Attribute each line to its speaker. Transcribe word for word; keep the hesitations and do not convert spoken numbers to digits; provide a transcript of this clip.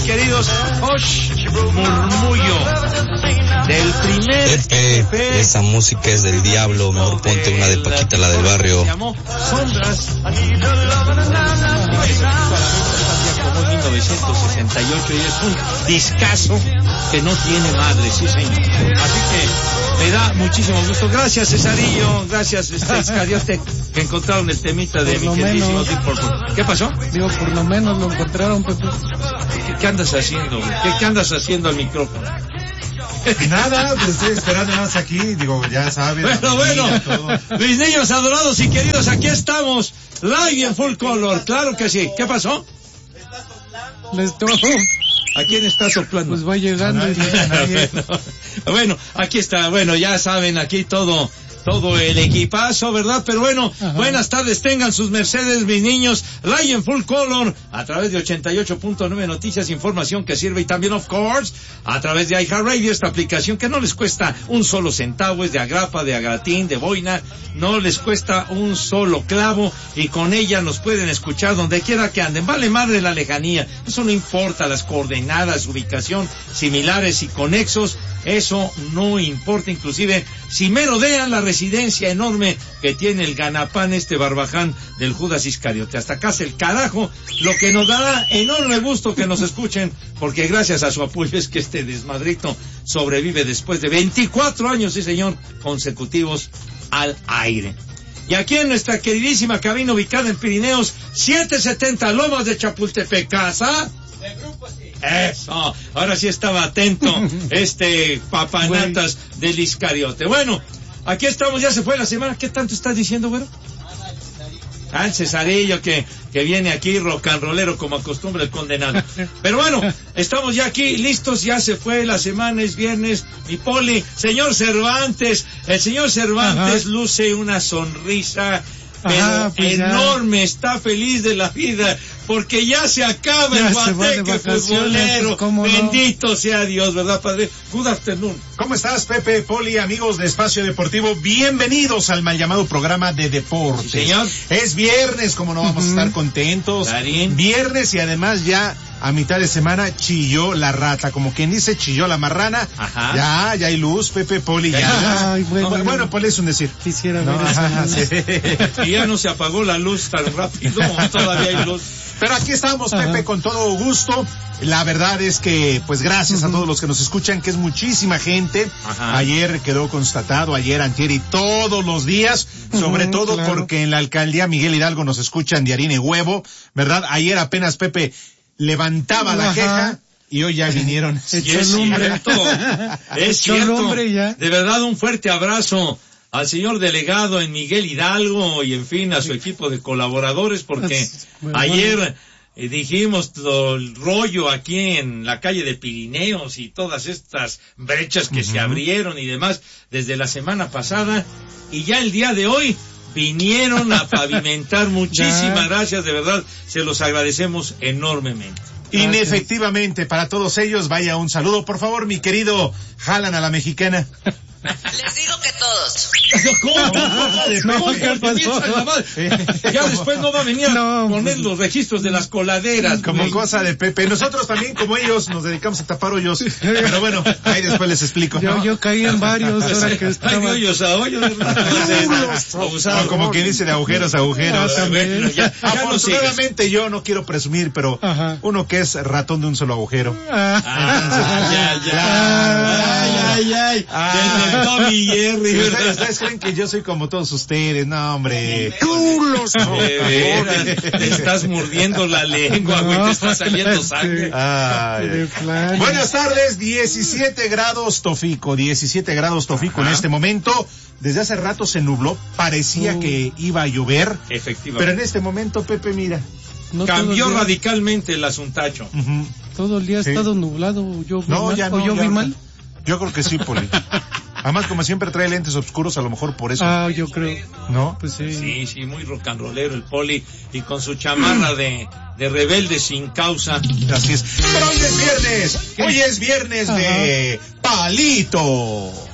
Speaker 1: queridos. Osh, murmullo del primer
Speaker 2: Pepe, esa música es del diablo, mejor ponte una de Paquita, la del barrio.
Speaker 1: Llamó Sombras. mil novecientos sesenta y ocho y es un discazo que no tiene madre, sí señor. Así que me da muchísimo gusto. Gracias, Cesarillo, gracias, este Iscariote, que encontraron el temita de mi queridísimo Deep Purple. ¿Qué pasó?
Speaker 3: Digo, por lo menos lo encontraron, Pepe.
Speaker 1: ¿Qué, qué andas haciendo? ¿Qué, ¿Qué andas haciendo al micrófono?
Speaker 4: Nada, pues estoy esperando nada más aquí, digo, ya sabes.
Speaker 1: Bueno, bueno, todo. Mis niños adorados y queridos, aquí estamos, live en full color, claro que sí. ¿Qué pasó?
Speaker 3: Les toco.
Speaker 1: ¿A quién está soplando?
Speaker 3: Pues va llegando.
Speaker 1: Nadie, nadie. bueno, bueno, aquí está, bueno, ya saben, aquí todo... todo el equipazo, ¿verdad? Pero bueno, ajá, buenas tardes, tengan sus mercedes, mis niños, live en full color, a través de ochenta y ocho punto nueve Noticias, información que sirve, y también, of course, a través de iHeartRadio, esta aplicación que no les cuesta un solo centavo, es de agrapa, de agratín, de boina, no les cuesta un solo clavo, y con ella nos pueden escuchar donde quiera que anden, vale madre la lejanía, eso no importa, las coordenadas, ubicación, similares y conexos, eso no importa, inclusive si merodean la residencia enorme que tiene el ganapán, este barbaján del Judas Iscariote. Hasta acá es el carajo, lo que nos dará enorme gusto que nos escuchen, porque gracias a su apoyo es que este desmadrito sobrevive después de veinticuatro años, sí señor, consecutivos al aire. Y aquí en nuestra queridísima cabina ubicada en Pirineos, setecientos setenta Lomas de Chapultepec, casa...
Speaker 5: de grupo, sí.
Speaker 1: Eso, ahora sí estaba atento este papanatas del Iscariote. Bueno, aquí estamos, ya se fue la semana. ¿Qué tanto estás diciendo, güero? Ah, el Cesarillo que, que viene aquí rock and rollero como acostumbra el condenado. Pero bueno, estamos ya aquí listos, ya se fue la semana, es viernes, mi Poli. Señor Cervantes, el señor Cervantes, ajá, luce una sonrisa, pero ajá, pues enorme, ya está feliz de la vida, porque ya se acaba ya el guateque futbolero. Bendito no sea Dios, ¿verdad, padre? Good afternoon.
Speaker 4: ¿Cómo estás, Pepe, Poli, amigos de Espacio Deportivo? Bienvenidos al mal llamado programa de deportes.
Speaker 1: Sí, señor.
Speaker 4: Es viernes, como no vamos uh-huh. a estar contentos.
Speaker 1: Darín.
Speaker 4: Viernes, y además ya a mitad de semana chilló la rata, como quien dice chilló la marrana.
Speaker 1: Ajá.
Speaker 4: Ya, ya hay luz, Pepe, Poli, ya.
Speaker 3: Ay, bueno,
Speaker 4: no, bueno, Poli es un decir.
Speaker 3: Quisiera
Speaker 4: no,
Speaker 3: ver
Speaker 4: ajá,
Speaker 3: eso.
Speaker 4: Sí.
Speaker 1: Y ya no se apagó la luz tan rápido, todavía hay luz.
Speaker 4: Pero aquí estamos, Pepe, ajá, con todo gusto. La verdad es que, pues gracias uh-huh. a todos los que nos escuchan, que es muchísima gente. Ajá. Ayer quedó constatado, ayer, antier y todos los días, uh-huh, sobre todo claro, porque en la alcaldía Miguel Hidalgo nos escuchan de harina y huevo, ¿verdad? Ayer apenas Pepe levantaba ajá. la queja y hoy ya vinieron.
Speaker 1: Es cierto, es cierto. De verdad, un fuerte abrazo al señor delegado en Miguel Hidalgo y en fin a su equipo de colaboradores, porque bueno, ayer eh, dijimos todo el rollo aquí en la calle de Pirineos y todas estas brechas que uh-huh. se abrieron y demás desde la semana pasada, y ya el día de hoy vinieron a pavimentar. Muchísimas gracias, de verdad, se los agradecemos enormemente.
Speaker 4: Inefectivamente, para todos ellos, vaya un saludo, por favor, mi querido Jalan a la mexicana.
Speaker 6: Les digo que todos.
Speaker 1: ¿Cómo? No, ¿qué pasó? Ya después no va a venir a poner los registros de las coladeras.
Speaker 4: Como cosa de Pepe. Nosotros también, como ellos, nos dedicamos a tapar hoyos. Pero bueno, ahí después les explico.
Speaker 3: Yo, ¿no? yo caí en varios. Ahora que estaba...
Speaker 1: Hay hoyos a hoyos.
Speaker 4: No, como quien dice de agujeros a agujeros.
Speaker 3: Ah,
Speaker 4: bueno, ya, ya afortunadamente no yo no quiero presumir, pero ajá. uno que es ratón de un solo agujero.
Speaker 1: Ah, ah, ya, ya. Ay, ay, ay. Ah. Tommy Jerry,
Speaker 4: ¿verdad? Ustedes creen que yo soy como todos ustedes, no, hombre.
Speaker 1: ¡Culos! Te, te estás mordiendo la lengua, güey, no, te está saliendo sangre.
Speaker 4: Ay. Buenas tardes, diecisiete grados Tofico, diecisiete grados Tofico ajá. en este momento. Desde hace rato se nubló, parecía uh. que iba a llover.
Speaker 1: Efectivamente.
Speaker 4: Pero en este momento, Pepe, mira.
Speaker 1: No cambió radicalmente el asuntacho.
Speaker 3: Uh-huh. Todo el día ha sí. estado nublado, yo vi
Speaker 4: no,
Speaker 3: mal,
Speaker 4: ya no,
Speaker 3: o yo
Speaker 4: ya
Speaker 3: vi
Speaker 4: no.
Speaker 3: mal.
Speaker 4: Yo creo que sí, Poli. Además, como siempre trae lentes oscuros, a lo mejor por eso.
Speaker 3: Ah, yo creo.
Speaker 4: ¿No?
Speaker 1: Pues sí. Sí, sí, muy rock and rollero el Poli, y con su chamarra de, de rebelde sin causa.
Speaker 4: Así es. Pero hoy es viernes, hoy es viernes ajá. de Palito.